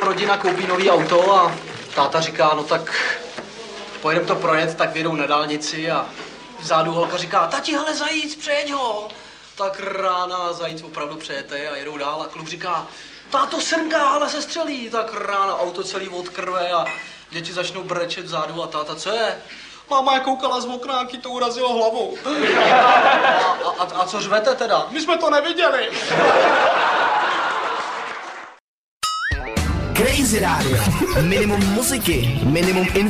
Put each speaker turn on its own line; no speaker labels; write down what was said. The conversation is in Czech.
rodina koupí nový auto a táta říká, no tak pojedem to projet, tak vyjedou na dálnici a vzadu holka říká, tati, hele, zajíc, přejeď ho. Tak rána zajíc opravdu přejete a jedou dál a kluk říká, táto srnka, ale se střelí. Tak rána auto celý od krve a děti začnou brečet vzadu a táta, co je? Máma je koukala z okna, jaký to urazilo hlavou. A co řvete teda? My jsme to neviděli.
Crazy Radio. Minimum muziky, minimum